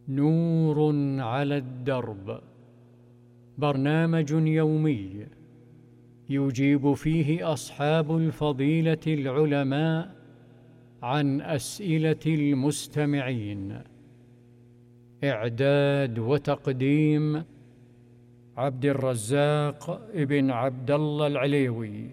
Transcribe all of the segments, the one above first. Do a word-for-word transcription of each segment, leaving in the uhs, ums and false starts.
نور على الدرب، برنامج يومي يجيب فيه أصحاب الفضيلة العلماء عن أسئلة المستمعين. إعداد وتقديم عبد الرزاق ابن عبد الله العليوي.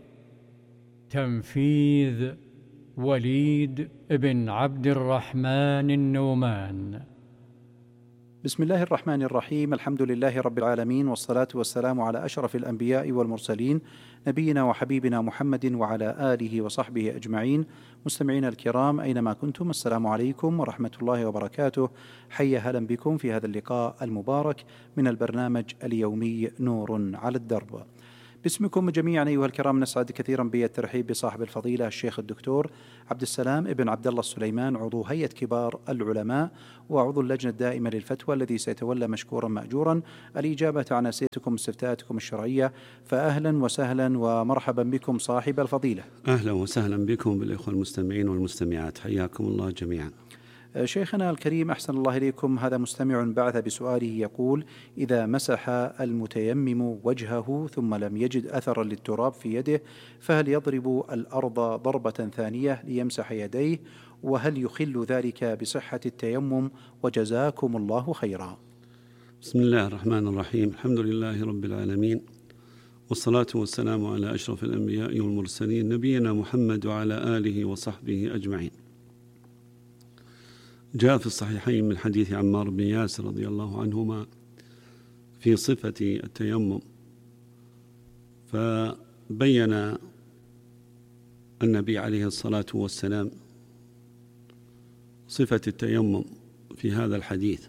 تنفيذ وليد بن عبد الرحمن النومان. بسم الله الرحمن الرحيم. الحمد لله رب العالمين، والصلاة والسلام على أشرف الأنبياء والمرسلين، نبينا وحبيبنا محمد وعلى آله وصحبه أجمعين. مستمعين الكرام أينما كنتم، السلام عليكم ورحمة الله وبركاته. حيا هلا بكم في هذا اللقاء المبارك من البرنامج اليومي نور على الدرب. باسمكم جميعا أيها الكرام نسعد كثيرا بالترحيب بصاحب الفضيلة الشيخ الدكتور عبد السلام ابن عبد الله السليمان، عضو هيئة كبار العلماء وعضو اللجنة الدائمة للفتوى، الذي سيتولى مشكورا مأجورا الإجابة عن أسئلتكم واستفتاءاتكم الشرعية. فأهلا وسهلا ومرحبا بكم صاحب الفضيلة. أهلا وسهلا بكم بالإخوة المستمعين والمستمعات، حياكم الله جميعا. شيخنا الكريم أحسن الله إليكم، هذا مستمع بعث بسؤاله يقول: إذا مسح المتيمم وجهه ثم لم يجد أثرا للتراب في يده، فهل يضرب الأرض ضربة ثانية ليمسح يديه؟ وهل يخل ذلك بصحة التيمم؟ وجزاكم الله خيرا. بسم الله الرحمن الرحيم. الحمد لله رب العالمين، والصلاة والسلام على أشرف الأنبياء والمرسلين، نبينا محمد وعلى آله وصحبه أجمعين. جاء في الصحيحين من حديث عمار بن ياسر رضي الله عنهما في صفة التيمم، فبين النبي عليه الصلاة والسلام صفة التيمم في هذا الحديث.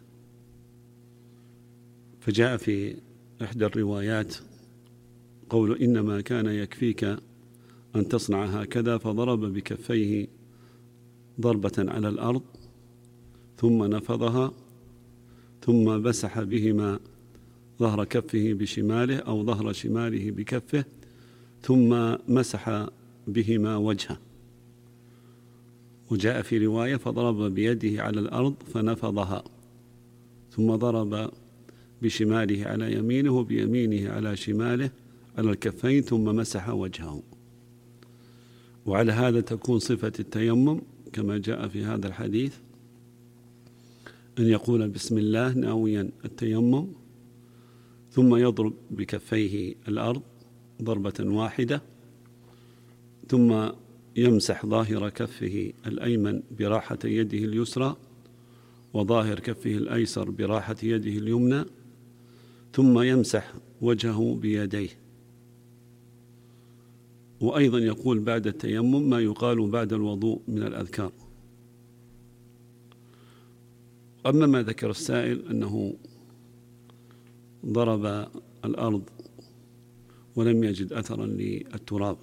فجاء في إحدى الروايات قول: إنما كان يكفيك أن تصنع هكذا، فضرب بكفيه ضربة على الأرض ثم نفضها، ثم مسح بهما ظهر كفه بشماله أو ظهر شماله بكفه، ثم مسح بهما وجهه. وجاء في رواية: فضرب بيده على الأرض فنفضها، ثم ضرب بشماله على يمينه وبيمينه على شماله على الكفين، ثم مسح وجهه. وعلى هذا تكون صفة التيمم كما جاء في هذا الحديث، أن يقول بسم الله ناويا التيمم، ثم يضرب بكفيه الأرض ضربة واحدة، ثم يمسح ظاهر كفه الأيمن براحة يده اليسرى، وظاهر كفه الأيسر براحة يده اليمنى، ثم يمسح وجهه بيديه. وأيضا يقول بعد التيمم ما يقال بعد الوضوء من الأذكار. أما ما ذكر السائل أنه ضرب الأرض ولم يجد أثرا للتراب،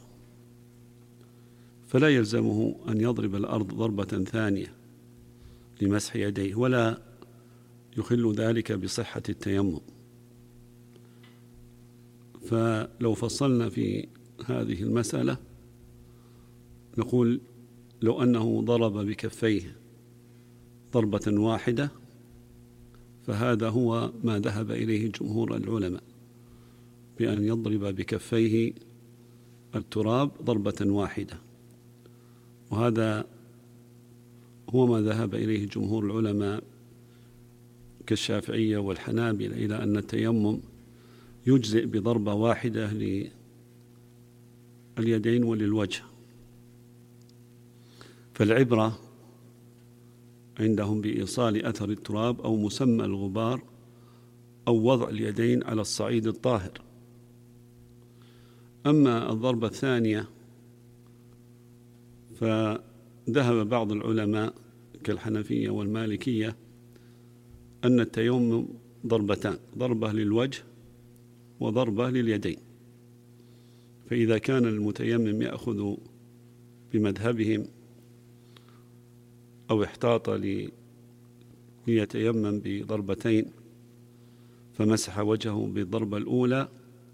فلا يلزمه أن يضرب الأرض ضربة ثانية لمسح يديه، ولا يخل ذلك بصحة التيمم. فلو فصلنا في هذه المسألة نقول: لو أنه ضرب بكفيه ضربة واحدة فهذا هو ما ذهب إليه جمهور العلماء، بأن يضرب بكفيه التراب ضربة واحدة، وهذا هو ما ذهب إليه جمهور العلماء كالشافعية والحنابلة، إلى أن التيمم يجزئ بضربة واحدة لليدين وللوجه. فالعبرة عندهم بإيصال أثر التراب أو مسمى الغبار أو وضع اليدين على الصعيد الطاهر. أما الضربة الثانية فذهب بعض العلماء كالحنفية والمالكية أن التيمم ضربتان: ضربة للوجه وضربة لليدين. فإذا كان المتيمم يأخذ بمذهبهم أو احتاط ليتيمم بضربتين فمسح وجهه بالضربة الأولى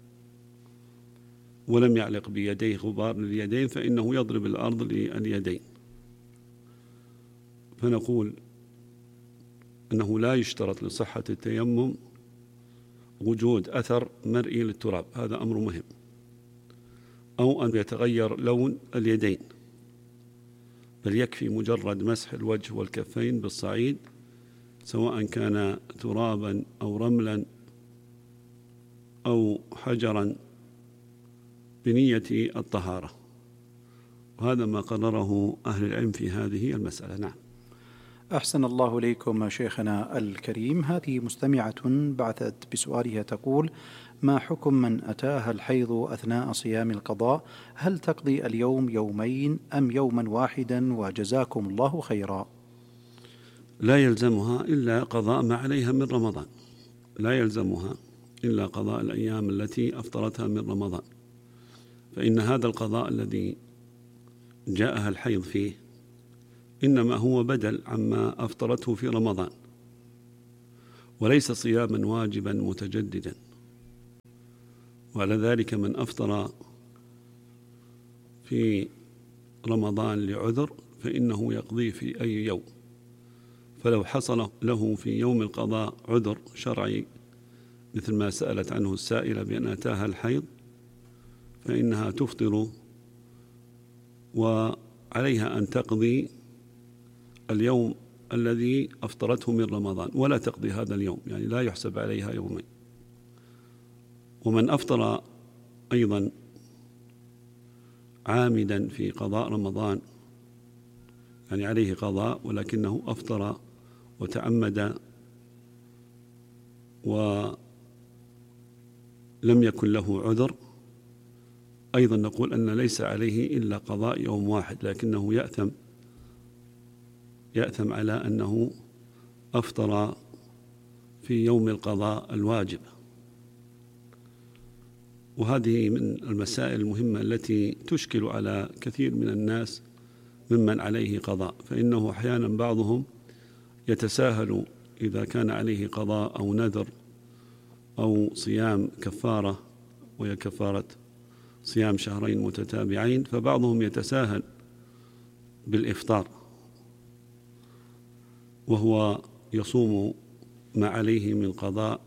ولم يعلق بيديه غبار لليدين، فإنه يضرب الأرض لليدين. فنقول أنه لا يشترط لصحة التيمم وجود أثر مرئي للتراب، هذا أمر مهم، أو أن يتغير لون اليدين، بل يكفي مجرد مسح الوجه والكفين بالصعيد سواء كان ترابا أو رملا أو حجرا بنية الطهارة، وهذا ما قرره أهل العلم في هذه المسألة. نعم. أحسن الله إليكم شيخنا الكريم. هذه مستمعة بعثت بسؤالها تقول: ما حكم من أتاها الحيض أثناء صيام القضاء؟ هل تقضي اليوم يومين أم يوما واحدا؟ وجزاكم الله خيرا. لا يلزمها إلا قضاء ما عليها من رمضان، لا يلزمها إلا قضاء الأيام التي أفطرتها من رمضان، فإن هذا القضاء الذي جاءها الحيض فيه إنما هو بدل عما أفطرته في رمضان، وليس صياما واجبا متجددا. وعلى ذلك من أفطر في رمضان لعذر فإنه يقضي في أي يوم، فلو حصل له في يوم القضاء عذر شرعي مثل ما سألت عنه السائلة بأن أتاها الحيض فإنها تفطر وعليها أن تقضي اليوم الذي أفطرته من رمضان ولا تقضي هذا اليوم، يعني لا يحسب عليها يومين. ومن أفطر أيضا عامدا في قضاء رمضان، يعني عليه قضاء ولكنه أفطر وتعمد ولم يكن له عذر، أيضا نقول أن ليس عليه إلا قضاء يوم واحد، لكنه يأثم يأثم على أنه أفطر في يوم القضاء الواجب. وهذه من المسائل المهمة التي تشكل على كثير من الناس ممن عليه قضاء، فإنه أحيانا بعضهم يتساهل إذا كان عليه قضاء أو نذر أو صيام كفارة، وهي كفارة صيام شهرين متتابعين، فبعضهم يتساهل بالإفطار وهو يصوم ما عليه من قضاء،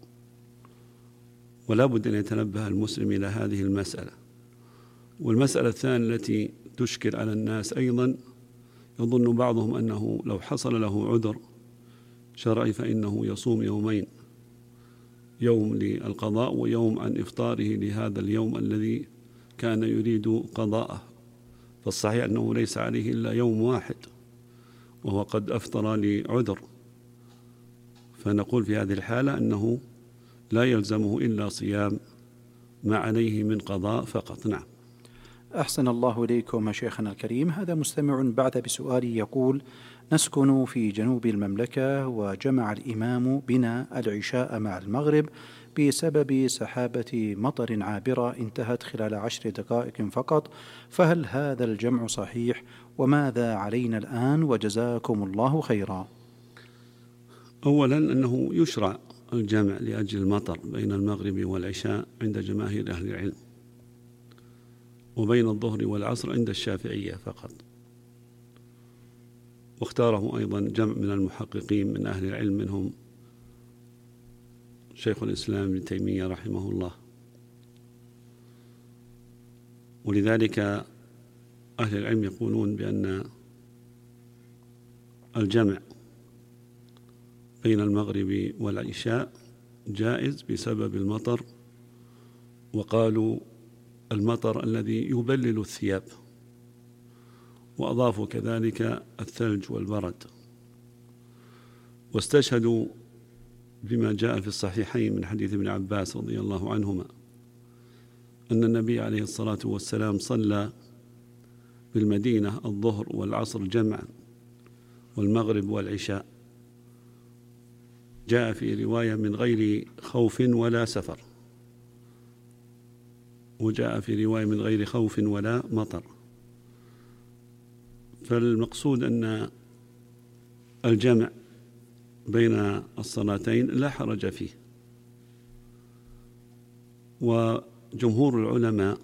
ولا بد أن يتنبه المسلم إلى هذه المسألة. والمسألة الثانية التي تشكل على الناس أيضا، يظن بعضهم أنه لو حصل له عذر شرعي فإنه يصوم يومين، يوم للقضاء ويوم عن إفطاره لهذا اليوم الذي كان يريد قضاءه، فالصحيح أنه ليس عليه إلا يوم واحد وهو قد أفطر لعذر، فنقول في هذه الحالة أنه لا يلزمه إلا صيام ما عليه من قضاء فقط. نعم. أحسن الله إليكم شيخنا الكريم. هذا مستمع بعث بسؤال يقول: نسكن في جنوب المملكة وجمع الإمام بنا العشاء مع المغرب بسبب سحابة مطر عابرة انتهت خلال عشر دقائق فقط، فهل هذا الجمع صحيح؟ وماذا علينا الآن؟ وجزاكم الله خيرا. أولا أنه يشرع الجمع لأجل المطر بين المغرب والعشاء عند جماهير أهل العلم، وبين الظهر والعصر عند الشافعية فقط، واختاره أيضا جمع من المحققين من أهل العلم منهم شيخ الإسلام ابن تيمية رحمه الله. ولذلك أهل العلم يقولون بأن الجمع بين المغرب والعشاء جائز بسبب المطر، وقالوا المطر الذي يبلل الثياب، وأضافوا كذلك الثلج والبرد، واستشهدوا بما جاء في الصحيحين من حديث ابن عباس رضي الله عنهما أن النبي عليه الصلاة والسلام صلى بالمدينة الظهر والعصر جمعا والمغرب والعشاء، جاء في رواية من غير خوف ولا سفر، وجاء في رواية من غير خوف ولا مطر. فالمقصود أن الجمع بين الصلاتين لا حرج فيه. وجمهور العلماء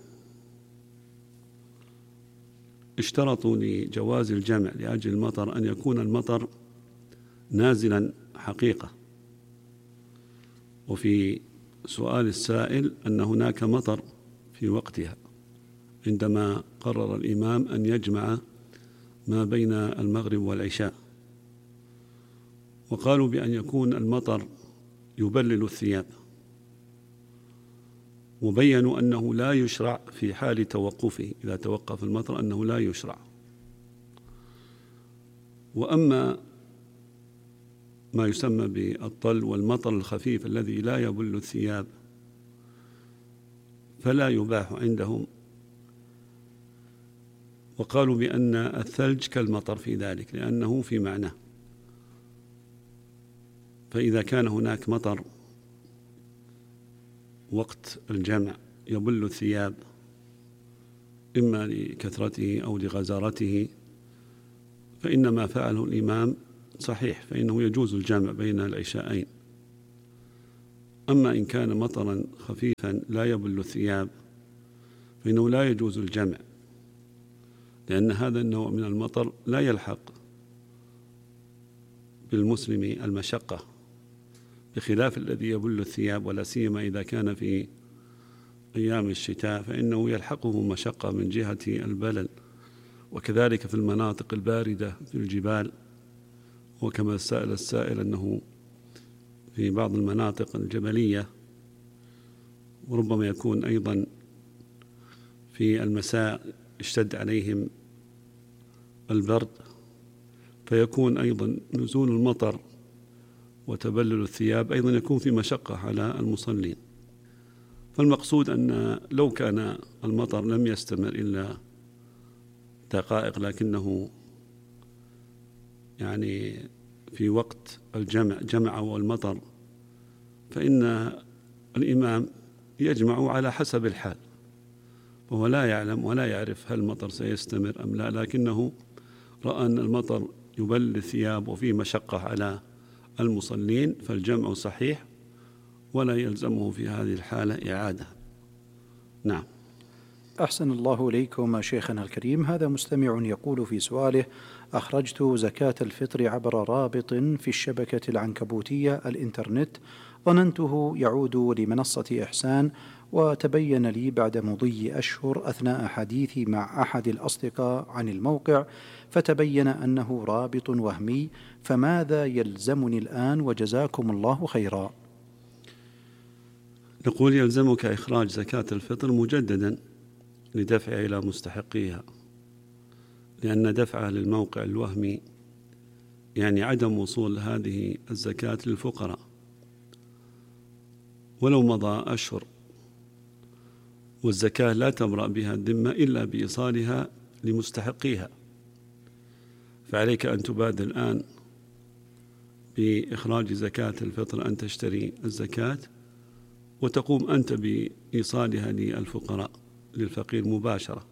اشترطوا لجواز الجمع لأجل المطر أن يكون المطر نازلا حقيقة. وفي سؤال السائل أن هناك مطر في وقتها عندما قرر الإمام أن يجمع ما بين المغرب والعشاء، وقالوا بأن يكون المطر يبلل الثياب، وبينوا أنه لا يشرع في حال توقفه، إذا توقف المطر أنه لا يشرع. وأما ما يسمى بالطل والمطر الخفيف الذي لا يبل الثياب فلا يباح عندهم، وقالوا بأن الثلج كالمطر في ذلك لأنه في معناه. فإذا كان هناك مطر وقت الجمع يبل الثياب إما لكثرته أو لغزارته فإن ما فعله الإمام صحيح، فإنه يجوز الجمع بين العشاءين. أما إن كان مطرا خفيفا لا يبل الثياب فإنه لا يجوز الجمع، لأن هذا النوع من المطر لا يلحق بالمسلم المشقة، بخلاف الذي يبل الثياب، ولا سيما إذا كان في أيام الشتاء فإنه يلحقه مشقة من جهة البلل، وكذلك في المناطق الباردة في الجبال. وكما سأل السائل أنه في بعض المناطق الجبلية وربما يكون أيضا في المساء اشتد عليهم البرد، فيكون أيضا نزول المطر وتبلل الثياب أيضا يكون في مشقة على المصلين. فالمقصود أن لو كان المطر لم يستمر إلا دقائق لكنه يعني في وقت الجمع جمع والمطر، فإن الإمام يجمع على حسب الحال، وهو لا يعلم ولا يعرف هل المطر سيستمر أم لا، لكنه رأى أن المطر يبل الثياب وفيه مشقة على المصلين فالجمع صحيح ولا يلزمه في هذه الحالة إعادة. نعم. أحسن الله إليكم شيخنا الكريم. هذا مستمع يقول في سؤاله: أخرجت زكاة الفطر عبر رابط في الشبكة العنكبوتية الإنترنت، ظننته يعود لمنصة إحسان، وتبين لي بعد مضي أشهر أثناء حديثي مع أحد الأصدقاء عن الموقع فتبين أنه رابط وهمي، فماذا يلزمني الآن وجزاكم الله خيرا؟ نقول يلزمك إخراج زكاة الفطر مجددا لدفعها إلى مستحقيها، لأن دفعها للموقع الوهمي يعني عدم وصول هذه الزكاة للفقراء، ولو مضى أشهر والزكاة لا تبرأ بها الذمة إلا بإيصالها لمستحقيها، فعليك أن تبادر الآن بإخراج زكاة الفطر، أن تشتري الزكاة وتقوم أنت بإيصالها للفقراء للفقير مباشرة،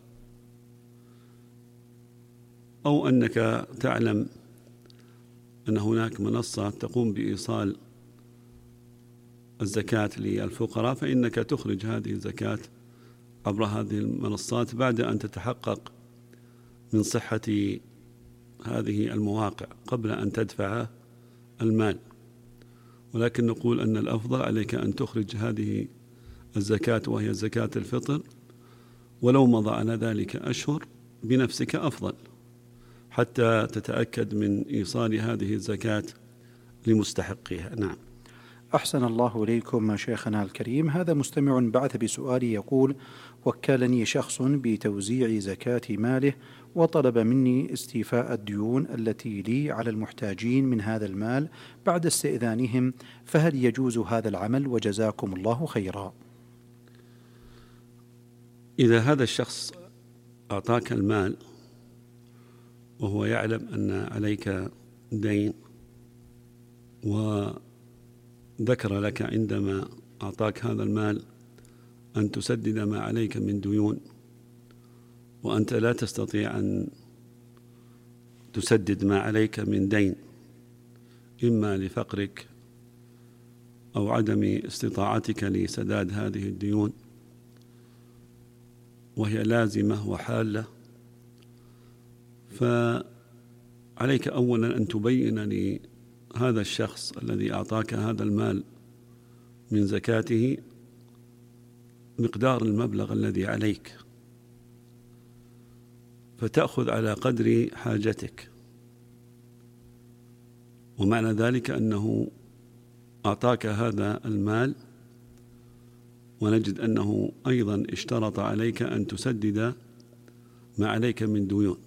أو أنك تعلم أن هناك منصة تقوم بإيصال الزكاة للفقراء، فإنك تخرج هذه الزكاة عبر هذه المنصات بعد أن تتحقق من صحة هذه المواقع قبل أن تدفع المال. ولكن نقول أن الأفضل عليك أن تخرج هذه الزكاة وهي زكاة الفطر ولو مضى على ذلك أشهر بنفسك أفضل، حتى تتأكد من إيصال هذه الزكاة لمستحقها. نعم. أحسن الله إليكم شيخنا الكريم. هذا مستمع بعث بسؤال يقول: وكلني شخص بتوزيع زكاة ماله وطلب مني استيفاء الديون التي لي على المحتاجين من هذا المال بعد استئذانهم، فهل يجوز هذا العمل وجزاكم الله خيرا؟ إذا هذا الشخص أعطاك المال وهو يعلم أن عليك دين وذكر لك عندما أعطاك هذا المال أن تسدد ما عليك من ديون، وأنت لا تستطيع أن تسدد ما عليك من دين إما لفقرك أو عدم استطاعتك لسداد هذه الديون وهي لازمة وحالة، فعليك أولا أن تبين هذا الشخص الذي أعطاك هذا المال من زكاته مقدار المبلغ الذي عليك، فتأخذ على قدر حاجتك. ومعنى ذلك أنه أعطاك هذا المال، ونجد أنه أيضا اشترط عليك أن تسدد ما عليك من ديون،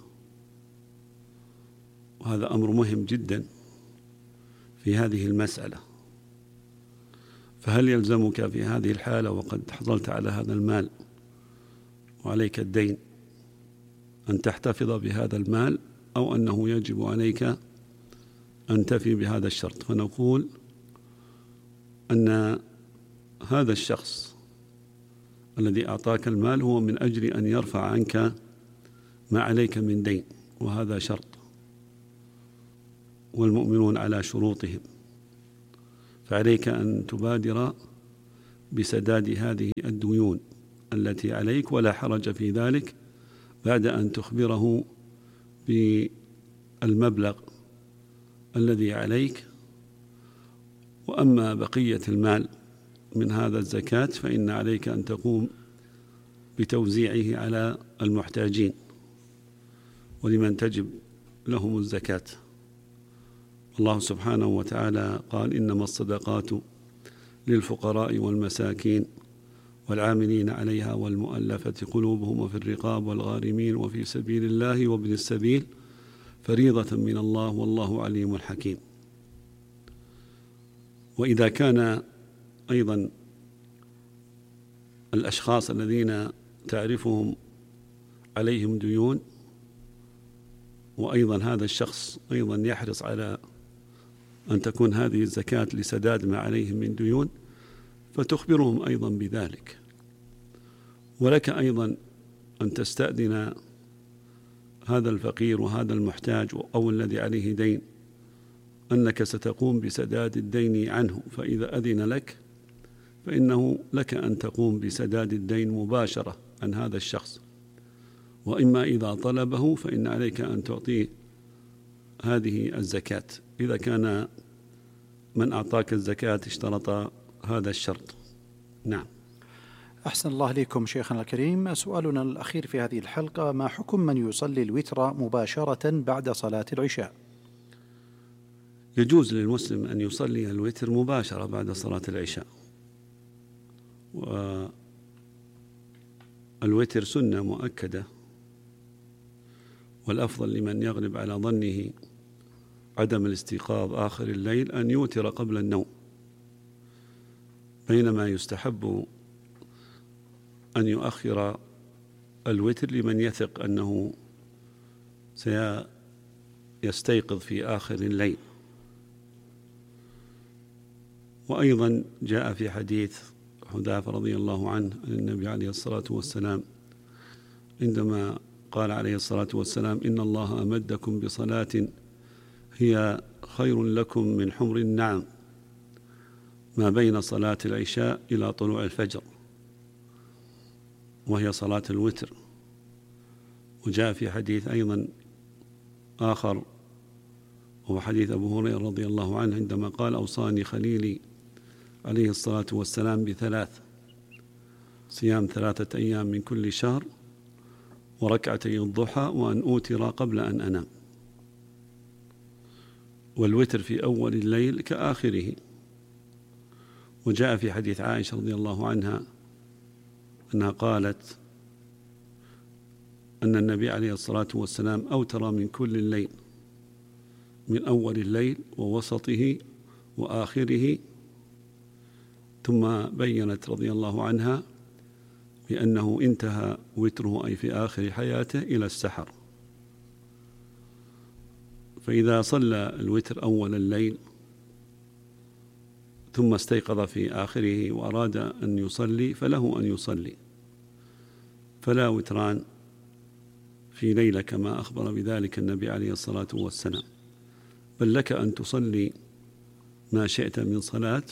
وهذا أمر مهم جدا في هذه المسألة. فهل يلزمك في هذه الحالة وقد حصلت على هذا المال وعليك الدين أن تحتفظ بهذا المال، أو أنه يجب عليك أن تفي بهذا الشرط؟ فنقول أن هذا الشخص الذي أعطاك المال هو من أجل أن يرفع عنك ما عليك من دين، وهذا شرط، والمؤمنون على شروطهم، فعليك أن تبادر بسداد هذه الديون التي عليك، ولا حرج في ذلك بعد أن تخبره بالمبلغ الذي عليك. وأما بقية المال من هذا الزكاة فإن عليك أن تقوم بتوزيعه على المحتاجين ولمن تجب لهم الزكاة. الله سبحانه وتعالى قال: إنما الصدقات للفقراء والمساكين والعاملين عليها والمؤلفة قلوبهم وفي الرقاب والغارمين وفي سبيل الله وابن السبيل فريضة من الله والله عليم حكيم. وإذا كان أيضا الأشخاص الذين تعرفهم عليهم ديون، وأيضا هذا الشخص أيضا يحرص على أن تكون هذه الزكاة لسداد ما عليهم من ديون، فتخبرهم أيضا بذلك. ولك أيضا أن تستأذن هذا الفقير وهذا المحتاج أو الذي عليه دين أنك ستقوم بسداد الدين عنه، فإذا أذن لك فإنه لك أن تقوم بسداد الدين مباشرة عن هذا الشخص. وإما إذا طلبه فإن عليك أن تعطيه هذه الزكاة إذا كان من أعطاك الزكاة اشترط هذا الشرط. نعم. أحسن الله إليكم شيخنا الكريم. سؤالنا الأخير في هذه الحلقة: ما حكم من يصلي الوتر مباشرة بعد صلاة العشاء؟ يجوز للمسلم أن يصلي الوتر مباشرة بعد صلاة العشاء، والوتر سنة مؤكدة، والأفضل لمن يغلب على ظنه عدم الاستيقاظ آخر الليل أن يوتر قبل النوم، بينما يستحب أن يؤخر الوتر لمن يثق أنه سيستيقظ في آخر الليل. وأيضا جاء في حديث حذافة رضي الله عنه عن النبي عليه الصلاة والسلام عندما قال عليه الصلاة والسلام: إن الله أمدكم بصلاة هي خير لكم من حمر النعم ما بين صلاة العشاء إلى طلوع الفجر، وهي صلاة الوتر. وجاء في حديث أيضا آخر وهو حديث أبو هريرة رضي الله عنه عندما قال: أوصاني خليلي عليه الصلاة والسلام بثلاث: صيام ثلاثة أيام من كل شهر، وركعتي الضحى، وأن أوتر قبل أن أنام. والوتر في أول الليل كآخره. وجاء في حديث عائشة رضي الله عنها أنها قالت أن النبي عليه الصلاة والسلام أوتر من كل الليل، من أول الليل ووسطه وآخره، ثم بيّنت رضي الله عنها بأنه انتهى وتره أي في آخر حياته إلى السحر. فإذا صلى الوتر أول الليل ثم استيقظ في آخره وأراد أن يصلي فله أن يصلي، فلا وتران في ليلة كما أخبر بذلك النبي عليه الصلاة والسلام، بل لك أن تصلي ما شئت من صلاة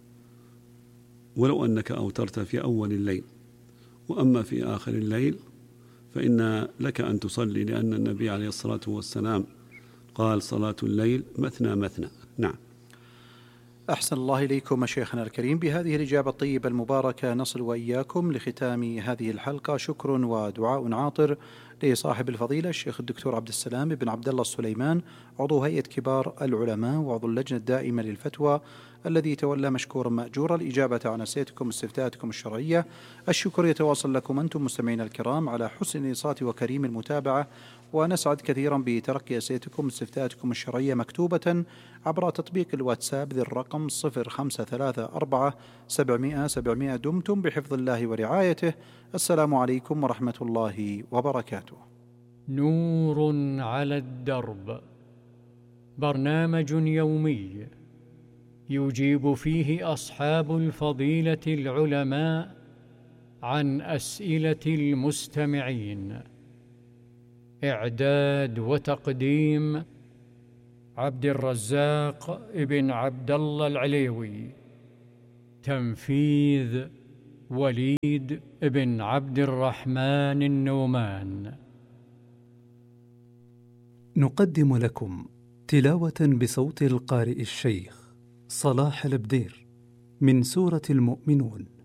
ولو أنك أوترت في أول الليل. وأما في آخر الليل فإن لك أن تصلي، لأن النبي عليه الصلاة والسلام قال: صلاة الليل مثنى مثنى. نعم. أحسن الله إليكم شيخنا الكريم. بهذه الإجابة الطيبة المباركة نصل وإياكم لختام هذه الحلقة. شكر ودعاء عاطر لصاحب الفضيلة الشيخ الدكتور عبد السلام بن عبد الله السليمان، عضو هيئة كبار العلماء وعضو اللجنة الدائمة للفتوى، الذي تولى مشكورا مأجورا الإجابة عن أسئلتكم واستفتاءاتكم الشرعية. الشكر يتواصل لكم أنتم مستمعين الكرام على حسن الإنصات وكريم المتابعة، ونسعد كثيرا بتلقي أسئلتكم واستفتاءاتكم الشرعية مكتوبة عبر تطبيق الواتساب ذي الرقم صفر خمسة ثلاثة أربعة سبعمائة سبعمائة. دمتم بحفظ الله ورعايته. السلام عليكم ورحمة الله وبركاته. نور على الدرب، برنامج يومي يجيب فيه أصحاب الفضيلة العلماء عن أسئلة المستمعين. إعداد وتقديم عبد الرزاق ابن عبد الله العليوي. تنفيذ وليد ابن عبد الرحمن النومان. نقدم لكم تلاوة بصوت القارئ الشيخ صلاح البدير من سورة المؤمنون.